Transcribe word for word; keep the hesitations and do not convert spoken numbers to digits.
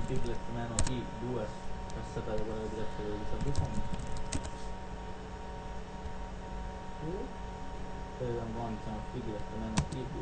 piglet meno I due cassetta di quella diretta dove c'è bisogno e avanti una piglet meno I due